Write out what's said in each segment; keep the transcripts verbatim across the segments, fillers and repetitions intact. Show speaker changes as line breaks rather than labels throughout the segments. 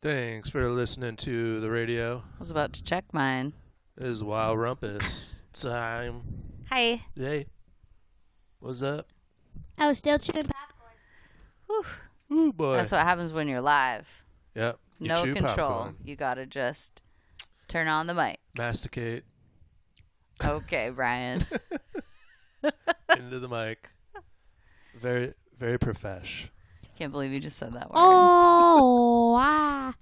Thanks for listening to the radio.
I was about to check mine.
This is Wild Rumpus time.
Hi.
Hey. What's up?
I was still chewing popcorn.
Whew.
Ooh, boy.
That's what happens when you're live.
Yep. You
No
chew
control.
popcorn.
You gotta just turn on the mic.
Masticate
Okay, Brian.
into the mic. Very, very profesh.
Can't believe you just said that word.
Oh, ah.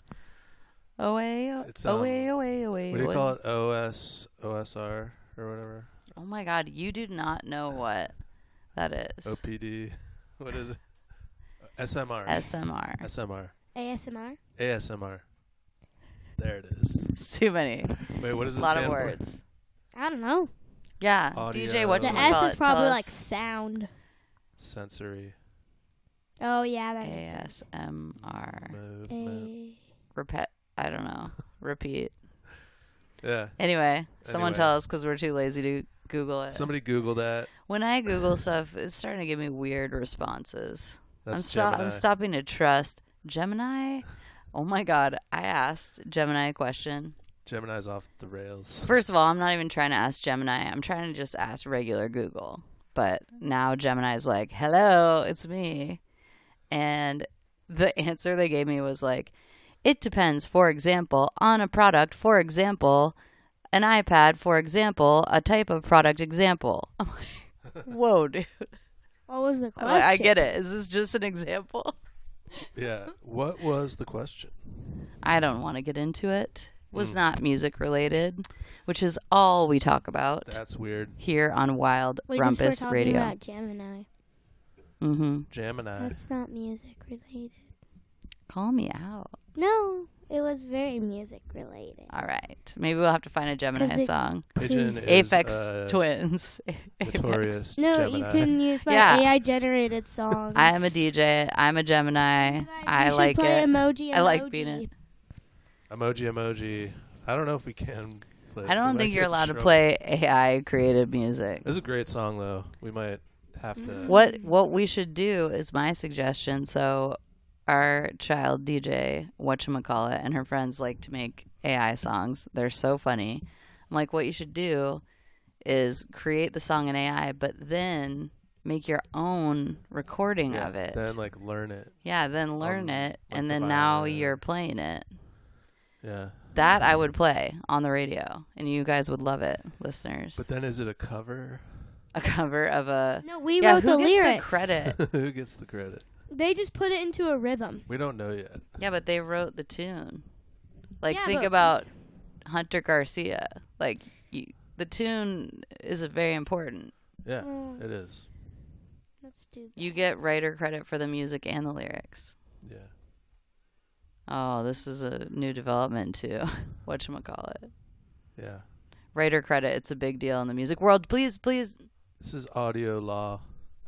Away,
It's, um,
away, away, away.
What do you
away.
call it? O S, O S R or whatever?
Oh my God, you do not know what that is.
O P D. What is it? S M R.
S M R.
S M R.
A S M R.
A S M R. There it is.
It's too many.
Wait, what does
A
it
lot
stand
of
for?
words.
I don't know.
Yeah.
Audio.
D J, what
The
you
The
call
S
it?
is probably
Tell
like
us.
sound.
Sensory.
Oh, yeah. That
A
makes sense.
S M R.
Movement.
A-
Repeat. I don't know. Repeat.
Yeah.
Anyway, someone
Anyway.
tell us because we're too lazy to Google it.
Somebody Google that.
When I Google stuff, it's starting to give me weird responses.
That's
I'm, sto-
Gemini.
I'm stopping to trust Gemini. Oh my God. I asked Gemini a question.
Gemini's off the rails.
First of all, I'm not even trying to ask Gemini. I'm trying to just ask regular Google. But now Gemini's like, hello, it's me. And the answer they gave me was like, it depends, for example, on a product, for example, an iPad, for example, a type of product example. I'm like, whoa, dude.
What was the
I'm
question?
like, I get it. Is this just an example?
Yeah. What was the question?
I don't want to get into it. It was
Mm.
not music related, which is all we talk about
That's weird.
here on Wild
We just were
Rumpus
talking
Radio.
about Gemini.
Mm-hmm.
Gemini.
That's not music related.
Call me out.
No, it was very music related.
All right. Maybe we'll have to find a Gemini
'Cause it-
song.
Pigeon is
Aphex
uh,
Twins. Aphex.
notorious
No,
Gemini.
you can use my
Yeah.
A I generated songs.
I am a D J. I'm a Gemini.
You guys,
I
you should
like
play
it.
Emoji,
I like
emoji.
being it.
Emoji, emoji. I don't know if we can play.
I
we
don't
might
think
get
you're
in
allowed to
trouble.
play A I created music.
This is a great song, though. We might have to.
What what we should do is my suggestion. So our child D J, whatchamacallit, and her friends like to make A I songs. They're so funny. I'm like, what you should do is create the song in A I, but then make your own recording
Yeah,
of it.
Then, like, learn it.
yeah, then learn
on,
it,
like,
and
the
then now
violin.
you're playing it.
Yeah.
That I would play on the radio, and you guys would love it, listeners.
But then is it a cover?
A cover of a...
No, we
yeah,
wrote
who
the
gets
lyrics.
the credit?
Who gets the credit?
They just put it into a rhythm.
We don't know yet.
Yeah, but they wrote the tune. Like,
Yeah,
think
but-
about Hunter Garcia. Like, you, the tune is very important.
Yeah,
Oh.
it is.
Let's do that.
You get writer credit for the music and the lyrics.
Yeah.
Oh, this is a new development, too. Whatchamacallit.
Yeah.
Writer credit, it's a big deal in the music world. Please, please,
This is audio law.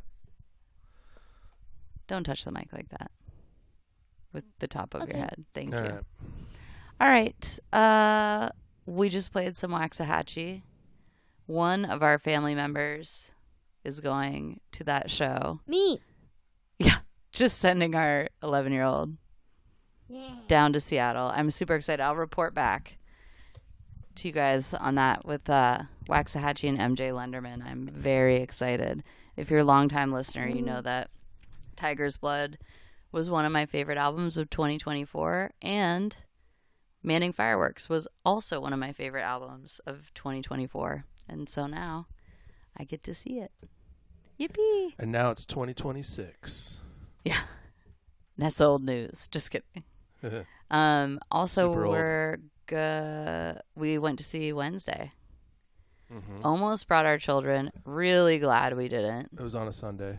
don't touch the mic like that with the top of
Okay.
your head. Thank
All
you.
right.
All right. Uh, we just played some Waxahachie. One of our family members is going to that show.
Me.
Yeah, just sending our eleven-year-old
Yeah.
down to Seattle. I'm super excited. I'll report back to you guys on that with uh, Waxahachie and M J Lenderman. I'm very excited. If you're a longtime listener, you know that Tiger's Blood was one of my favorite albums of twenty twenty-four, and Manning Fireworks was also one of my favorite albums of twenty twenty-four. And so now I get to see it. Yippee!
And now it's twenty twenty-six.
Yeah. That's old news. Just kidding. Um, also,
Super old.
we're g- we went to see Wednesday.
hmm
Almost brought our children. Really glad we didn't.
It was on a Sunday.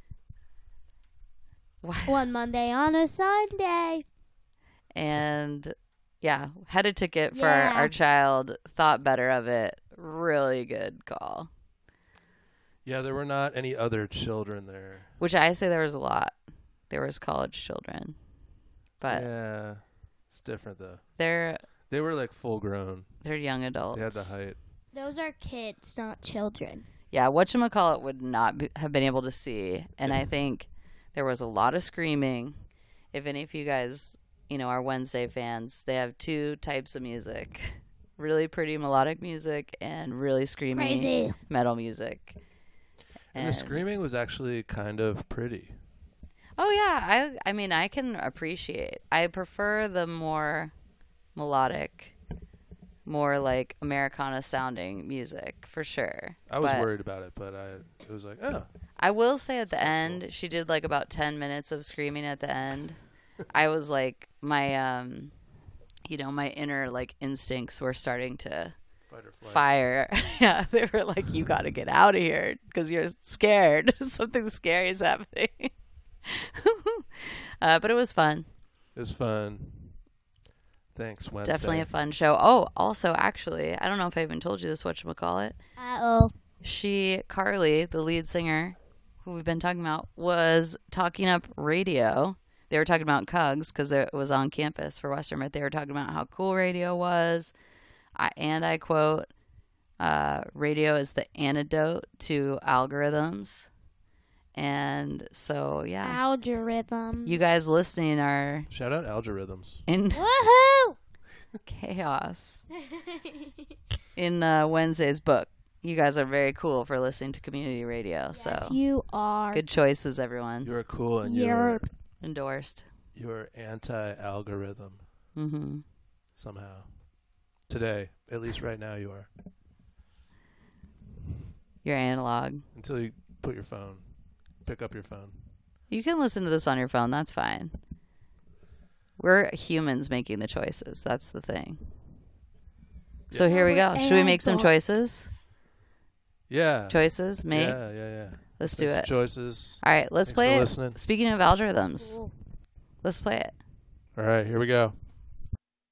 One Monday on a Sunday.
And yeah, had a ticket for
Yeah.
our child. Thought better of it. Really good call.
Yeah, there were not any other children there.
Which I say there was a lot. There was college children, but
yeah, it's different though.
they're
They were like full grown.
they're young adults.
They had the height.
Those are kids, not children.
Yeah, whatchamacallit would not be, have been able to see. And I think there was a lot of screaming. If any of you guys, you know, our Wednesday fans, they have two types of music. Really pretty melodic music and really screamy
Crazy.
metal music.
And, the screaming was actually kind of pretty.
Oh yeah, I I mean I can appreciate. I prefer the more melodic, more like Americana sounding music for sure.
I was
But
worried about it, but I it was like, oh,
I will say at the end, she did like about ten minutes of screaming at the end. I was like my um you know, my inner like instincts were starting to
fight or flight.
fire. Yeah, they were like, you got to get out of here because you're scared. Something scary is happening. uh, but it was fun.
It was fun. Thanks, Wednesday.
Definitely a fun show. Oh, also, actually, I don't know if I even told you this, whatchamacallit.
Uh-oh.
She, Carly, the lead singer, who we've been talking about, was talking up radio. They were talking about Cugs because it was on campus for Western, but they were talking about how cool radio was. I, and I quote, uh, radio is the antidote to algorithms. And so, yeah.
Algorithm.
You guys listening are
Shout out algorithms.
in
Woohoo!
chaos. In uh, Wednesday's book. You guys are very cool for listening to community radio.
Yes,
so
you are.
good choices, everyone.
You're cool and
You're-
you're
Endorsed.
you're anti-algorithm
Mm-hmm.
somehow. Today, at least right now, you are.
You're analog.
Until you put your phone, pick up your phone.
You can listen to this on your phone. That's fine. We're humans making the choices. That's the thing. So
Yeah.
here we
We're
go. Should we
A I
make some
bots.
choices?
Yeah.
Choices? Mate?
Yeah, yeah, yeah.
Let's
Make
do
some
it.
choices.
All right, let's
Thanks
play
for
it.
listening.
Speaking of algorithms,
Cool.
let's play it.
All right, here we go.